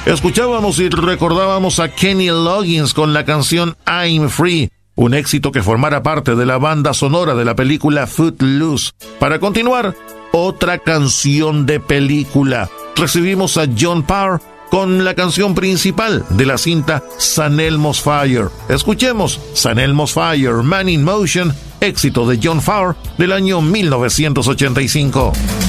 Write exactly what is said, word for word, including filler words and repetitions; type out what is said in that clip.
Escuchábamos y recordábamos a Kenny Loggins con la canción I'm Free, un éxito que formara parte de la banda sonora de la película Footloose. Para continuar, otra canción de película. Recibimos a John Parr con la canción principal de la cinta San Elmo's Fire. Escuchemos San Elmo's Fire, Man in Motion, éxito de John Parr del año mil novecientos ochenta y cinco.